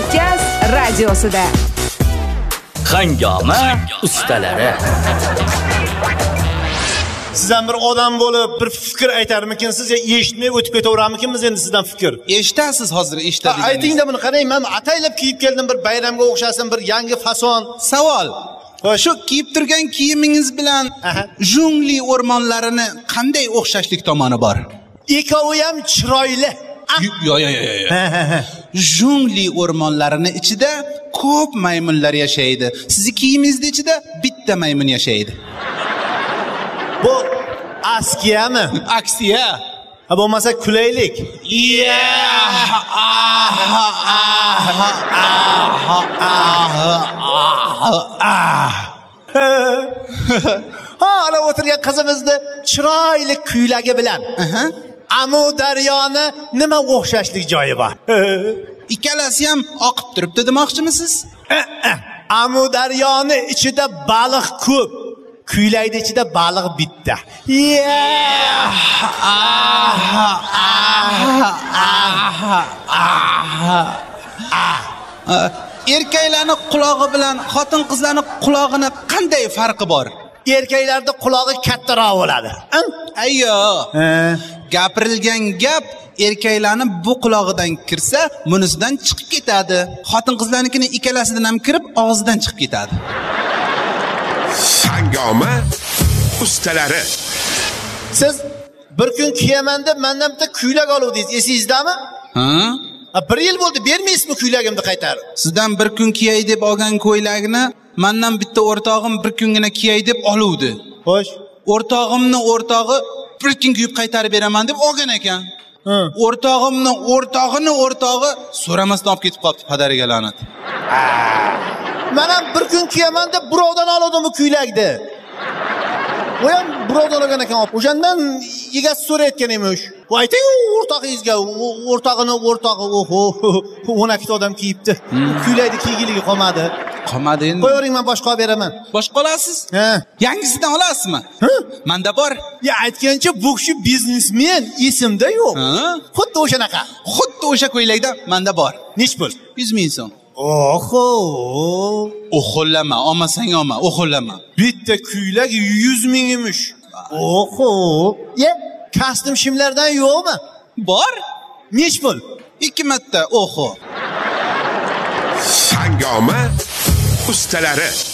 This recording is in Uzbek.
Markaz radiosida. Hangoma ustalari. Sizdan bir odam bo'lib bir fikr aytarmikinsiz yo eshitmay o'tib ketaveramikinmiz endi sizdan fikr? Eshitasiz hozir, eshitadigan. Aytingda buni qarang, men ataylab kiyib keldim, bir bayramga o'xshasin, bir yangi fason. Savol. Shu kiyib turgan kiyimingiz bilan jungli o'rmonlarini qanday o'xshashlik tomoni bor? Ikkovi ham chiroyli. Yo. Jungli o'rmonlarini ichida ko'p maymunlar yashaydi. Sizni kiyimingiz ichida bitta maymun yashaydi. Bu askiyami? Aksiya. Ha bo'lmasa kulaylik. Ha, ana o'tirgan qizimizni chiroyli kuylagi bilan. Amu daryoni nima o'xshashlik joyi bor? Ikkalasi ham oqib turibdi demoqchimisiz? Amu daryoni ichida baliq ko'p. Kuylaydi ichida baliq bitta. Erkaklarning qulog'i bilan xotin qizlarning qulog'ini qanday farqi bor? Erkaklarda qulog'i kattaroq bo'ladi. Ayyo. Gapirilgan gap erkaklarning bu qulog'idan kirsa, bunisidan chiqib ketadi. Xotin qizlarnikining ikkalasidan ham kirib, og'zidan chiqib ketadi. Hangoma ustalari. Siz bir kun kiyaman deb mendan bitta kuylag oluvdingiz, esingizdami? Bir yil bo'ldi, bermaysizmi kuylagimni qaytarib? Sizdan bir kun kiyay deb olgan ko'ylagini mendan bitta o'rtog'im bir kungina kiyay deb oluvdi. Xo'sh, o'rtog'imning o'rtog'i bir kun kiyib qaytarib beraman deb olgan ekan. O'rtog'imning o'rtog'i so'ramasdan olib ketib qolibdi, padariga la'nat. Men ham bir kun kiyaman deb birovdan oldim bu kuylakni. U ham birovdan olgan ekan. O'shandan egasi so'rayotgan emish. Bu ayting o'rtog'ingizga, o'rtog'ini o'rtog'i, oho, 12 odam kiyibdi. Kuylakni kiygiligi qolmadi. Qolmadi endi. Qo'ying, men boshqa olib beraman. Boshqa olasiz? Yangisidan olasizmi? Menda bor. Ya aytgancha bu kishi biznesmen, esimda yo'q. Xuddi o'shanaqa. Xuddi o'sha ko'ylakdan menda bor. Nech pul? 100 ming so'm. Oho. O'xollama, olmasang olma, o'xollama. Bitta kuylak 100 ming emish. Oho. Kostyum shimlardan yo'qmi? Bor. Nech pul? 2 marta, oho. Hangoma ustalari.